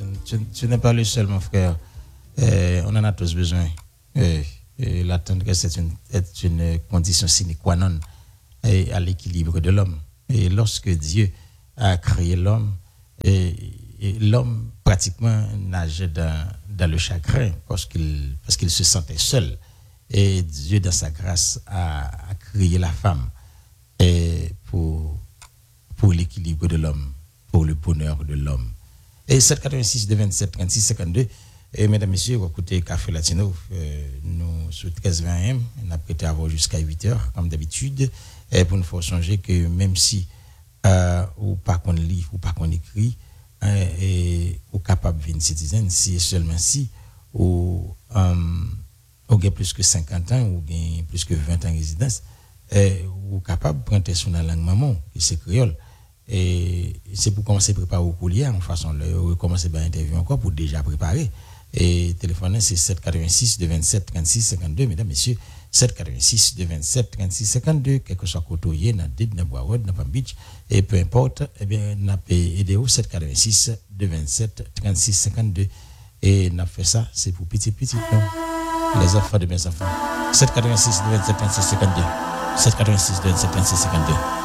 tu n'es pas le seul, mon frère. On en a tous besoin. La tendresse est une condition sine qua non à l'équilibre de l'homme. Et lorsque Dieu a créé l'homme, et l'homme pratiquement nageait dans le chagrin parce qu'il se sentait seul. Et Dieu, dans sa grâce, a créé la femme pour l'équilibre de l'homme, pour le bonheur de l'homme. Et 786 de 27 36 52. Et mesdames, messieurs, vous écoutez Café Latino, nous sur 13-20 on a prêté à voir jusqu'à 8h, comme d'habitude, et pour nous faire changer que même si ou pas qu'on lit ou pas qu'on écrit, et ou capable de citoyen, si seulement si ou gain plus que 50 ans ou gain plus que 20 ans de résidence, ou capable de prendre sur la langue maman, qui c'est créole. Et c'est pour commencer à préparer au coulier, en façon de commencer par interview encore pour déjà préparer. Et téléphone c'est 786 de 27 36 52, mesdames, messieurs, 786 de 27 36 52, quel que soit côté dans Did, dans Boiswood, dans Palm Beach, et peu importe, eh bien, n'a pas aidé au 786 de 27 36 52. Et n'a fait ça, c'est pour petit, les enfants de mes enfants. 786 de 27 36 52. 786 de 27 36 52.